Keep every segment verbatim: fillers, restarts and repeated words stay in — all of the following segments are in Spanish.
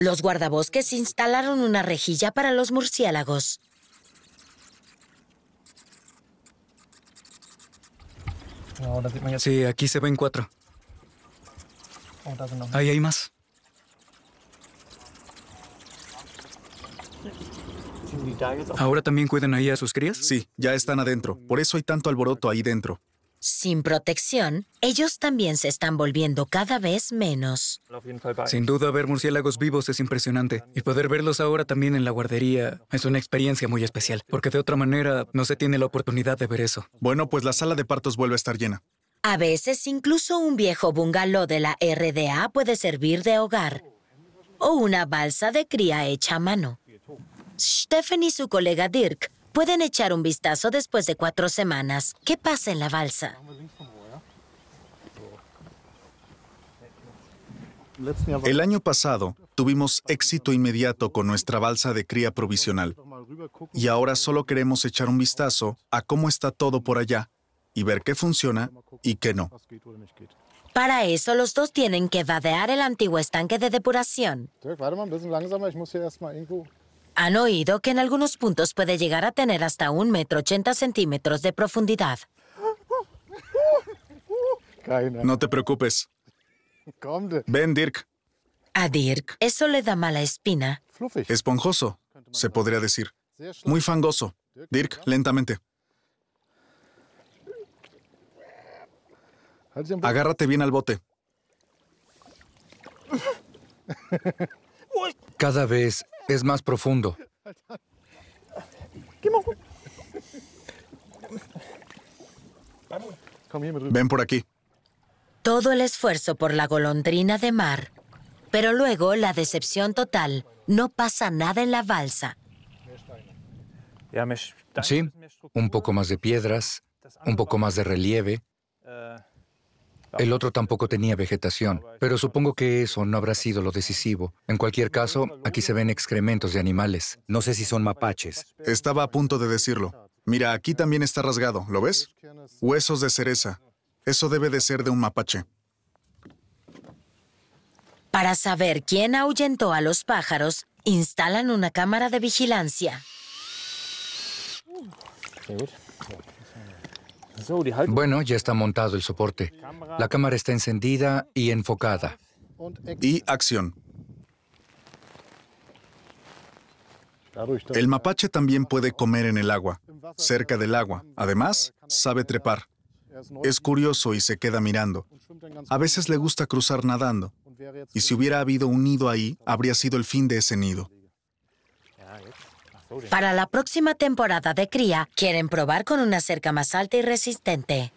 Los guardabosques instalaron una rejilla para los murciélagos. Sí, aquí se ven cuatro. Ahí hay más. ¿Ahora también cuidan ahí a sus crías? Sí, ya están adentro. Por eso hay tanto alboroto ahí dentro. Sin protección, ellos también se están volviendo cada vez menos. Sin duda, ver murciélagos vivos es impresionante. Y poder verlos ahora también en la guardería es una experiencia muy especial, porque de otra manera no se tiene la oportunidad de ver eso. Bueno, pues la sala de partos vuelve a estar llena. A veces, incluso un viejo bungalow de la R D A puede servir de hogar. O una balsa de cría hecha a mano. Stefan y su colega Dirk pueden echar un vistazo después de cuatro semanas. ¿Qué pasa en la balsa? El año pasado tuvimos éxito inmediato con nuestra balsa de cría provisional. Y ahora solo queremos echar un vistazo a cómo está todo por allá y ver qué funciona y qué no. Para eso, los dos tienen que vadear el antiguo estanque de depuración. Han oído que en algunos puntos puede llegar a tener hasta un metro ochenta centímetros de profundidad. No te preocupes. Ven, Dirk. A Dirk, eso le da mala espina. Esponjoso, se podría decir. Muy fangoso. Dirk, lentamente. Agárrate bien al bote. Cada vez es más profundo. Ven por aquí. Todo el esfuerzo por la golondrina de mar. Pero luego la decepción total. No pasa nada en la balsa. Sí, un poco más de piedras, un poco más de relieve. El otro tampoco tenía vegetación, pero supongo que eso no habrá sido lo decisivo. En cualquier caso, aquí se ven excrementos de animales. No sé si son mapaches. Estaba a punto de decirlo. Mira, aquí también está rasgado, ¿lo ves? Huesos de cereza. Eso debe de ser de un mapache. Para saber quién ahuyentó a los pájaros, instalan una cámara de vigilancia. Bueno, ya está montado el soporte. La cámara está encendida y enfocada. Y acción. El mapache también puede comer en el agua, cerca del agua. Además, sabe trepar. Es curioso y se queda mirando. A veces le gusta cruzar nadando. Y si hubiera habido un nido ahí, habría sido el fin de ese nido. Para la próxima temporada de cría, quieren probar con una cerca más alta y resistente.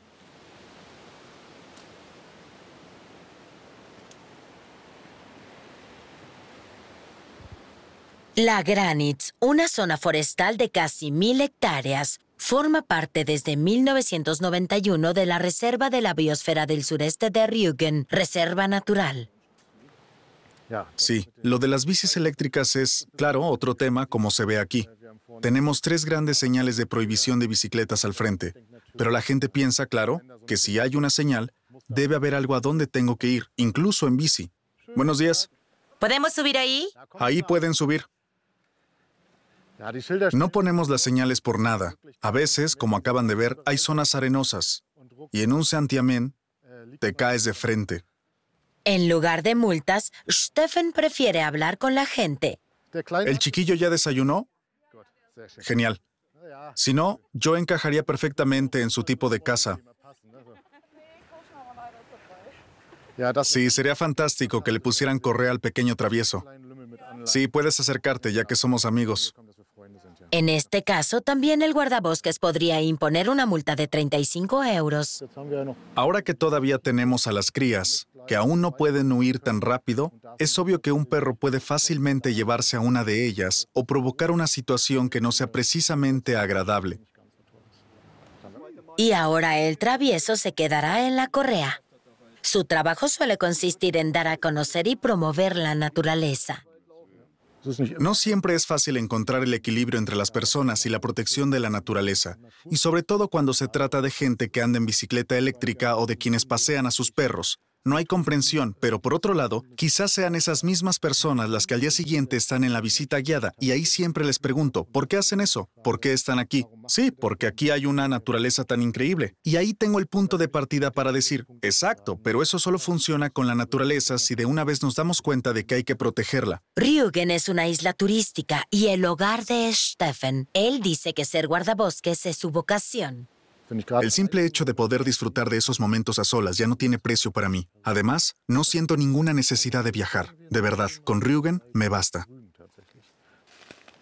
La Granitz, una zona forestal de casi mil hectáreas, forma parte desde mil novecientos noventa y uno de la Reserva de la Biosfera del Sureste de Rügen, Reserva Natural. Sí, lo de las bicis eléctricas es, claro, otro tema como se ve aquí. Tenemos tres grandes señales de prohibición de bicicletas al frente, pero la gente piensa, claro, que si hay una señal, debe haber algo a donde tengo que ir, incluso en bici. Buenos días. ¿Podemos subir ahí? Ahí pueden subir. No ponemos las señales por nada. A veces, como acaban de ver, hay zonas arenosas. Y en un santiamén, te caes de frente. En lugar de multas, Stefan prefiere hablar con la gente. ¿El chiquillo ya desayunó? Genial. Si no, yo encajaría perfectamente en su tipo de casa. Sí, sería fantástico que le pusieran correa al pequeño travieso. Sí, puedes acercarte, ya que somos amigos. En este caso, también el guardabosques podría imponer una multa de treinta y cinco euros. Ahora que todavía tenemos a las crías, que aún no pueden huir tan rápido, es obvio que un perro puede fácilmente llevarse a una de ellas o provocar una situación que no sea precisamente agradable. Y ahora el travieso se quedará en la correa. Su trabajo suele consistir en dar a conocer y promover la naturaleza. No siempre es fácil encontrar el equilibrio entre las personas y la protección de la naturaleza, y sobre todo cuando se trata de gente que anda en bicicleta eléctrica o de quienes pasean a sus perros. no hay comprensión, pero por otro lado, quizás sean esas mismas personas las que al día siguiente están en la visita guiada y ahí siempre les pregunto, ¿por qué hacen eso? ¿Por qué están aquí? Sí, porque aquí hay una naturaleza tan increíble. Y ahí tengo el punto de partida para decir, exacto, pero eso solo funciona con la naturaleza si de una vez nos damos cuenta de que hay que protegerla. Rügen es una isla turística y el hogar de Steffen. Él dice que ser guardabosques es su vocación. El simple hecho de poder disfrutar de esos momentos a solas ya no tiene precio para mí. Además, no siento ninguna necesidad de viajar. De verdad, con Rügen me basta.